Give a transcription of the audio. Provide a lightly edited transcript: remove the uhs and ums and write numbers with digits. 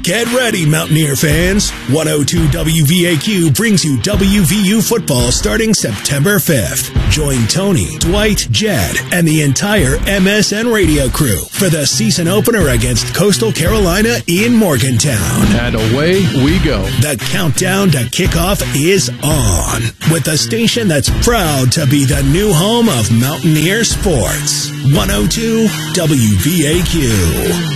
Get ready, Mountaineer fans. 102 WVAQ brings you WVU football starting September 5th. Join Tony, Dwight, Jed, and the entire MSN radio crew for the season opener against Coastal Carolina in Morgantown. And away we go. The countdown to kickoff is on with the station that's proud to be the new home of Mountaineer sports. 102 WVAQ.